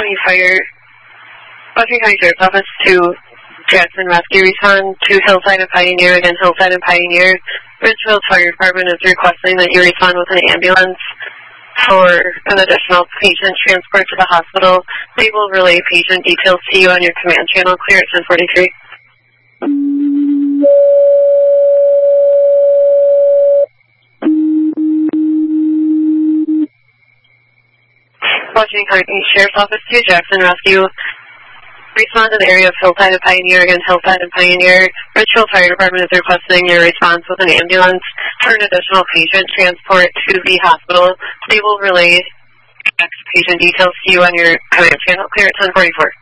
County Sheriff's Office to Jackson Rescue. Respond to Hillside and Pioneer. Again, Hillside and Pioneer. Ridgefield Fire Department is requesting that you respond with an ambulance for an additional patient transport to the hospital. They will relay patient details to you on your command channel. Clear at 1043. Washington County Sheriff's Office to Jackson Rescue. Respond to the area of Hillside and Pioneer. Again, Hillside and Pioneer. Ridgefield Fire Department is requesting your response with an ambulance for an additional patient transport to the hospital. They will relay patient details to you on your command channel. Clear at 1044.